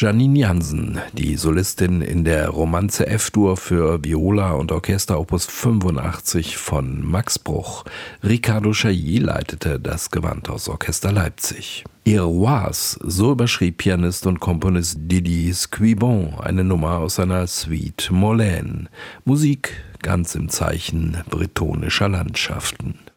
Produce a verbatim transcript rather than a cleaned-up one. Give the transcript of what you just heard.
Janine Jansen, die Solistin in der Romanze F-Dur für Viola und Orchester Opus fünfundachtzig von Max Bruch. Ricardo Chailly leitete das Gewandhausorchester Leipzig. Iroise, so überschrieb Pianist und Komponist Didier Squibon eine Nummer aus seiner Suite Molène. Musik ganz im Zeichen bretonischer Landschaften.